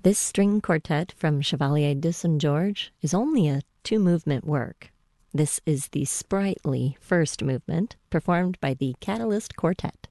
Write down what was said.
This string quartet from Chevalier de St. George is only a two-movement work. This is the sprightly first movement, performed by the Catalyst Quartet.